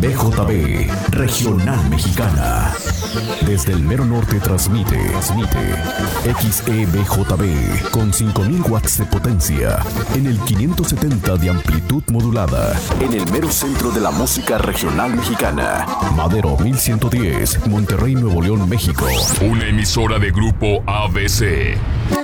BJB, Regional Mexicana. Desde el mero norte transmite XEBJB con 5000 watts de potencia en el 570 de amplitud modulada en el mero centro de la música regional mexicana. Madero 1110, Monterrey, Nuevo León, México. Una emisora de Grupo ABC.